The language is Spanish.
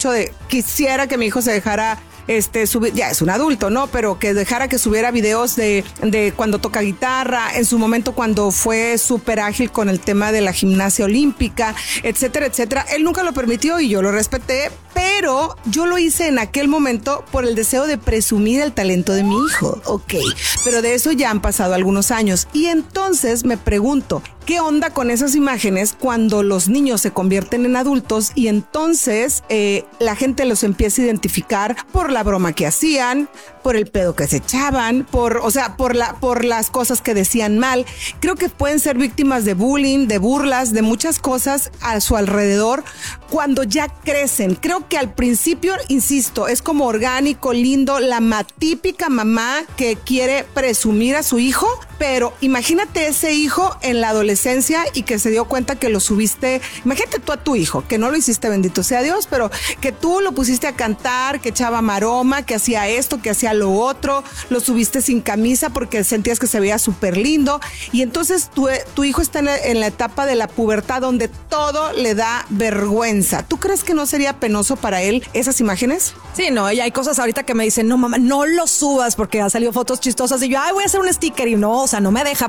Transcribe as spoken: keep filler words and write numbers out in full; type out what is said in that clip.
mucho de quisiera que mi hijo se dejara este subir, ya es un adulto, ¿no? Pero que dejara que subiera videos de, de cuando toca guitarra, en su momento cuando fue súper ágil con el tema de la gimnasia olímpica, etcétera, etcétera. Él nunca lo permitió y yo lo respeté, pero yo lo hice en aquel momento por el deseo de presumir el talento de mi hijo. Ok, pero de eso ya han pasado algunos años. Y entonces me pregunto, ¿qué onda con esas imágenes cuando los niños se convierten en adultos y entonces eh, la gente los empieza a identificar por la broma que hacían, por el pedo que se echaban, por, o sea, por la, por las cosas que decían mal? Creo que pueden ser víctimas de bullying, de burlas, de muchas cosas a su alrededor cuando ya crecen. Creo que al principio, insisto, es como orgánico, lindo, la ma- típica mamá que quiere presumir a su hijo, pero imagínate ese hijo en la adolescencia y que se dio cuenta que lo subiste. Imagínate tú a tu hijo, que no lo hiciste, bendito sea Dios, pero que tú lo pusiste a cantar, que echaba maroma, que hacía esto, que hacía lo otro, lo subiste sin camisa porque sentías que se veía súper lindo, y entonces tu, tu hijo está en la, en la etapa de la pubertad donde todo le da vergüenza. ¿Tú crees que no sería penoso para él esas imágenes? Sí, no, y hay cosas ahorita que me dicen, no mamá, no lo subas porque han salido fotos chistosas y yo, ay, voy a hacer un sticker y no, o sea, no me deja